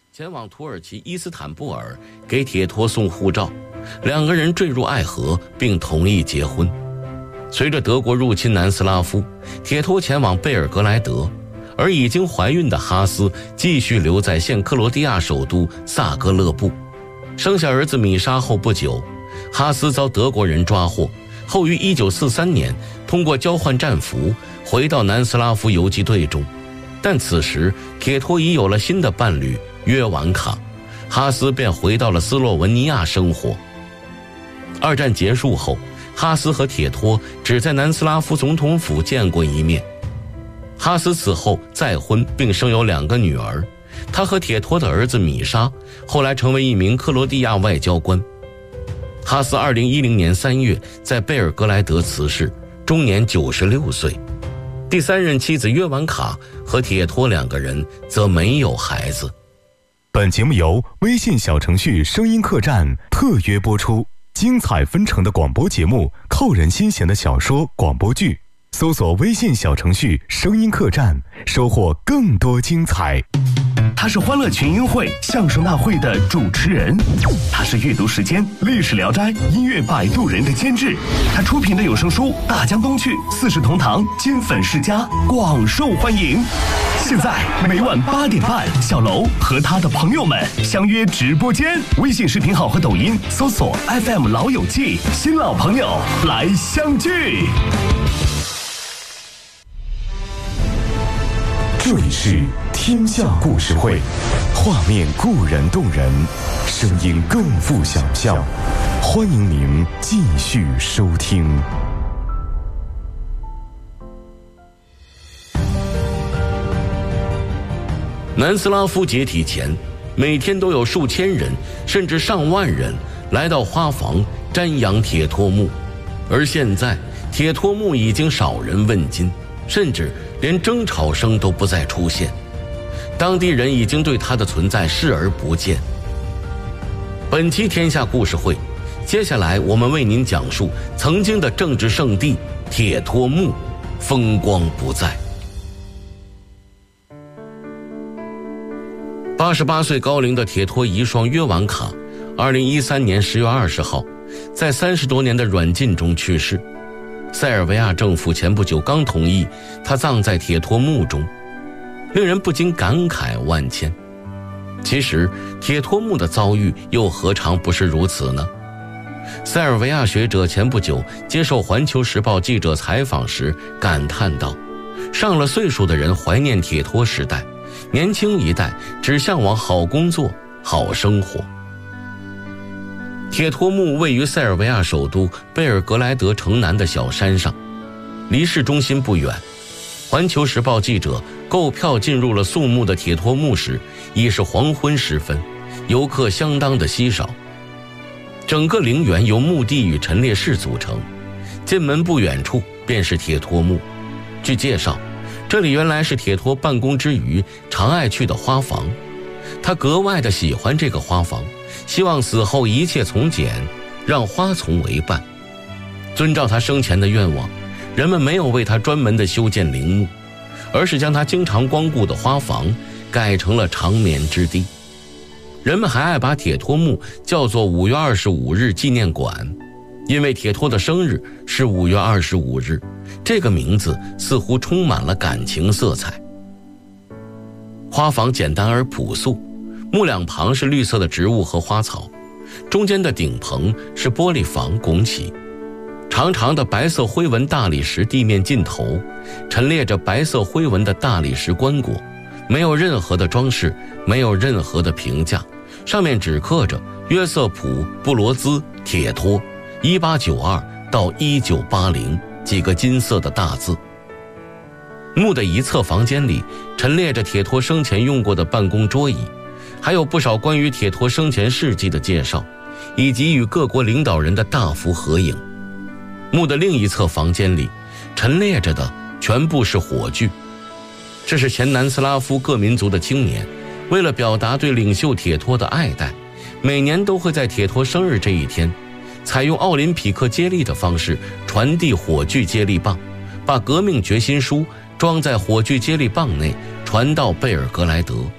前往土耳其伊斯坦布尔给铁托送护照，两个人坠入爱河并同意结婚。随着德国入侵南斯拉夫，铁托前往贝尔格莱德，而已经怀孕的哈斯继续留在现克罗地亚首都萨格勒布。生下儿子米沙后不久，哈斯遭德国人抓获，后于1943年通过交换战俘回到南斯拉夫游击队中，但此时铁托已有了新的伴侣约晚卡，哈斯便回到了斯洛文尼亚生活。二战结束后，哈斯和铁托只在南斯拉夫总统府见过一面。哈斯此后再婚并生有2个女儿，他和铁托的儿子米沙后来成为一名克罗地亚外交官。哈斯2010年3月在贝尔格莱德辞世，终年96岁。第3任妻子约晚卡和铁托2个人则没有孩子。 本节目由微信小程序声音客栈特约播出，精彩纷呈的广播节目，扣人心弦的小说广播剧，搜索微信小程序声音客栈，收获更多精彩。 他是欢乐群英会相声大会的主持人，他是阅读时间历史聊斋音乐摆渡人的监制，他出品的有声书《大江东去》4世同堂金粉世家广受欢迎。现在每晚8点半，小楼和他的朋友们相约直播间，微信视频号和抖音搜索 FM 老友记，新老朋友来相聚。 这里是天下故事会，画面固然动人，声音更富想象。欢迎您继续收听。 南斯拉夫解体前，每天都有数千人甚至上万人来到花房瞻仰铁托墓，而现在铁托墓已经少人问津，甚至连争吵声都不再出现，当地人已经对他的存在视而不见。本期天下故事会，接下来我们为您讲述曾经的政治圣地铁托墓风光不再。88岁高龄的铁托遗孀约晚卡2013年10月20号在30多年的软禁中去世。塞尔维亚政府前不久刚同意他葬在铁托墓中，令人不禁感慨万千。其实铁托墓的遭遇又何尝不是如此呢？塞尔维亚学者前不久接受《环球时报》记者采访时感叹道，上了岁数的人怀念铁托时代，年轻一代只向往好工作好生活。铁托墓位于塞尔维亚首都贝尔格莱德城南的小山上，离市中心不远。环球时报记者购票进入了肃穆的铁托墓时，已是黄昏时分，游客相当的稀少。整个陵园由墓地与陈列室组成，进门不远处便是铁托墓。据介绍，这里原来是铁托办公之余常爱去的花房，他格外的喜欢这个花房，希望死后一切从简，让花丛为伴。遵照他生前的愿望，人们没有为他专门的修建陵墓，而是将他经常光顾的花房改成了长眠之地。人们还爱把铁托墓叫做5月25日纪念馆，因为铁托的生日是5月25日，这个名字似乎充满了感情色彩。花房简单而朴素，墓两旁是绿色的植物和花草，中间的顶棚是玻璃房拱起，长长的白色灰纹大理石地面尽头陈列着白色灰纹的大理石棺椁，没有任何的装饰，没有任何的评价，上面只刻着约瑟普·布罗兹·铁托1892到1980几个金色的大字。墓的一侧房间里陈列着铁托生前用过的办公桌椅，还有不少关于铁托生前事迹的介绍，以及与各国领导人的大幅合影。墓的另一侧房间里陈列着的全部是火炬，这是前南斯拉夫各民族的青年为了表达对领袖铁托的爱戴，每年都会在铁托生日这一天采用奥林匹克接力的方式传递火炬接力棒，把革命决心书装在火炬接力棒内，传到贝尔格莱德。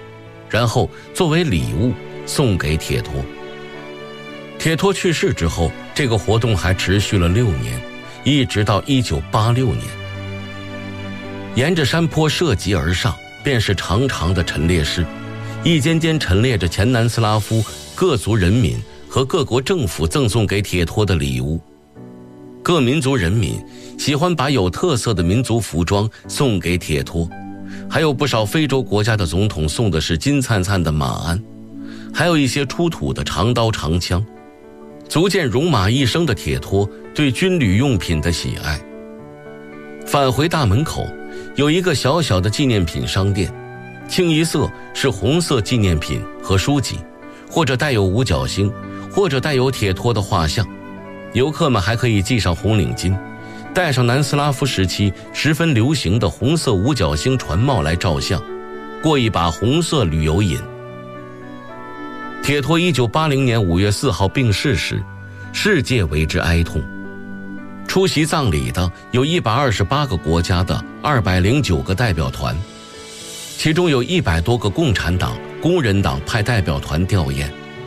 然后作为礼物送给铁托。铁托去世之后，这个活动还持续了6年，一直到1986年。沿着山坡涉级而上，便是长长的陈列室，一间间陈列着前南斯拉夫各族人民和各国政府赠送给铁托的礼物。各民族人民喜欢把有特色的民族服装送给铁托，还有不少非洲国家的总统送的是金灿灿的马鞍，还有一些出土的长刀长枪，足见戎马一生的铁托对军旅用品的喜爱。返回大门口有一个小小的纪念品商店，清一色是红色纪念品和书籍，或者带有五角星，或者带有铁托的画像。游客们还可以系上红领巾，戴上南斯拉夫时期十分流行的红色五角星船帽来照相，过一把红色旅游瘾。铁托1980年5月4号病逝时，世界为之哀痛。出席葬礼的有128个国家的209个代表团，其中有100多个共产党、工人党派代表团吊唁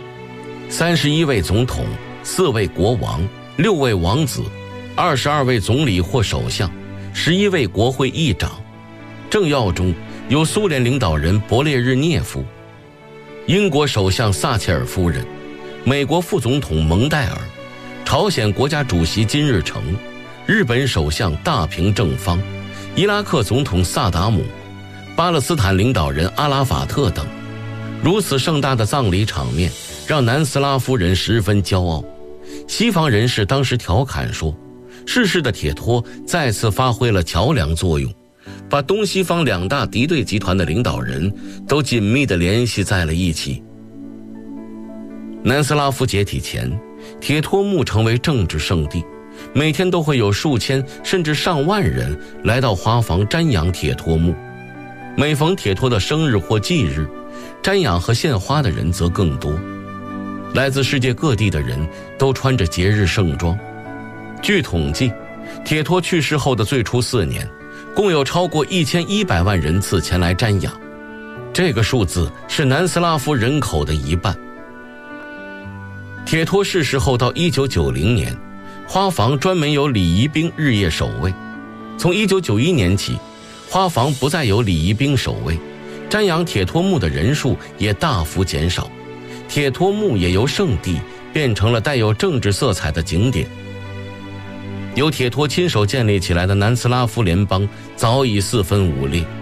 ，31位总统、4位国王、6位王子、22位总理或首相、11位国会议长。政要中有苏联领导人勃列日涅夫、英国首相撒切尔夫人、美国副总统蒙代尔、朝鲜国家主席金日成、日本首相大平正方、伊拉克总统萨达姆、巴勒斯坦领导人阿拉法特等。如此盛大的葬礼场面让南斯拉夫人十分骄傲。西方人士当时调侃说，逝世的铁托再次发挥了桥梁作用，把东西方2大敌对集团的领导人都紧密地联系在了一起。南斯拉夫解体前，铁托墓成为政治圣地，每天都会有数千甚至上万人来到花房瞻仰铁托墓。每逢铁托的生日或忌日，瞻仰和献花的人则更多。来自世界各地的人都穿着节日盛装。据统计，铁托去世后的最初4年，共有超过1100万人次前来瞻仰，这个数字是南斯拉夫人口的1半。铁托逝世后到1990年，花房专门有礼仪兵日夜守卫。从1991年起，花房不再有礼仪兵守卫，瞻仰铁托墓的人数也大幅减少，铁托墓也由圣地变成了带有政治色彩的景点。由铁托亲手建立起来的南斯拉夫联邦早已四分五裂，